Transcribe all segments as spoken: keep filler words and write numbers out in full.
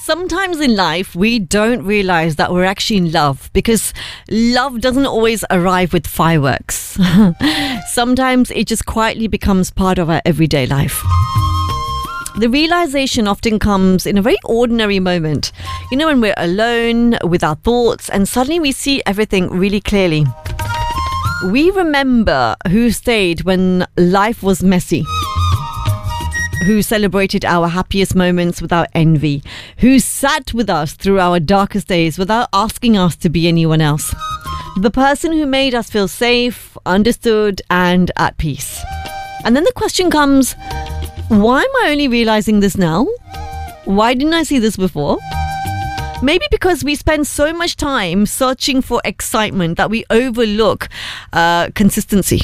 sometimes in life we don't realize that we're actually in love because love doesn't always arrive with fireworks. Sometimes it just quietly becomes part of our everyday life. The realization often comes in a very ordinary moment. You know, when we're alone with our thoughts and suddenly we see everything really clearly. We remember who stayed when life was messy, who celebrated our happiest moments without envy, who sat with us through our darkest days without asking us to be anyone else. The person who made us feel safe, understood, and at peace. And then the question comes, why am I only realizing this now? Why didn't I see this before? Maybe because we spend so much time searching for excitement that we overlook uh, consistency.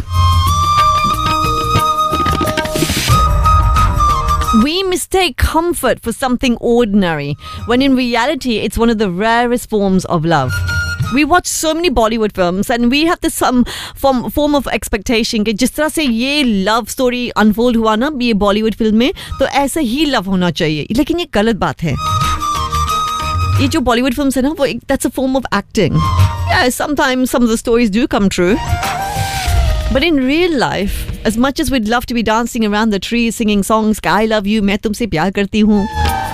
We mistake comfort for something ordinary, when in reality it's one of the rarest forms of love. We watch so many Bollywood films and we have this some form, form of expectation कि जिस तरह से ये love story unfold हुआ ना ये Bollywood film में तो ऐसा ही love होना चाहिए. लेकिन ये गलत बात है. ये जो Bollywood films है ना वो that's a form of acting. Yeah, sometimes some of the stories do come true. But in real life, as much as we'd love to be dancing around the trees singing songs I love you, मैं तुमसे प्यार करती हूँ,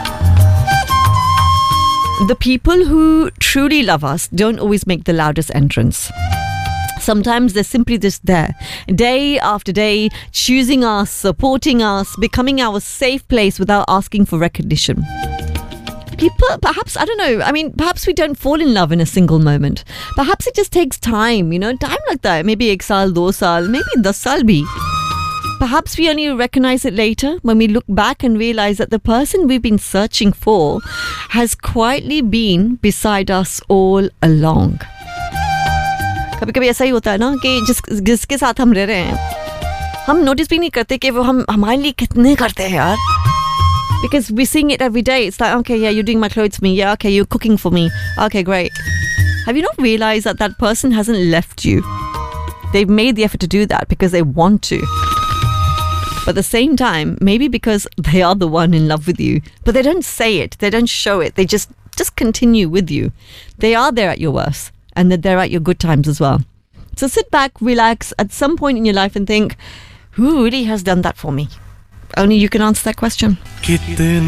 the people who truly love us don't always make the loudest entrance. Sometimes they're simply just there, day after day, choosing us, supporting us, becoming our safe place without asking for recognition. People, perhaps, I don't know, I mean, perhaps we don't fall in love in a single moment. Perhaps it just takes time, you know, time like that. Maybe ek saal, do saal, maybe das saal bhi. Perhaps we only recognize it later when we look back and realize that the person we've been searching for has quietly been beside us all along. कभी-कभी ऐसा ही होता है ना कि जिस जिसके साथ हम रह रहे हैं हम नोटिस भी नहीं करते कि वो हम हमारे लिए कितने करते हैं यार. Because we're seeing it every day. It's like, okay, yeah, you're doing my clothes for me. Yeah, okay, you're cooking for me. Okay, great. Have you not realized that that person hasn't left you? They've made the effort to do that because they want to. But at the same time, maybe because they are the one in love with you, but they don't say it, they don't show it, they just, just continue with you. They are there at your worst, and they're there at your good times as well. So sit back, relax at some point in your life and think, who really has done that for me? Only you can answer that question.